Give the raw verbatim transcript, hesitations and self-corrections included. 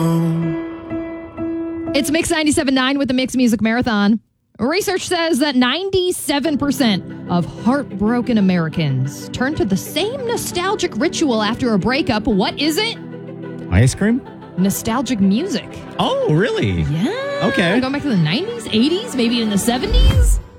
It's Mix ninety-seven point nine with the Mix Music Marathon. Research says that ninety-seven percent of heartbroken Americans turn to the same nostalgic ritual after a breakup. What is it? Ice cream? Nostalgic music. Oh, really? Yeah. Okay. Going back to the nineties, eighties, maybe in the seventies?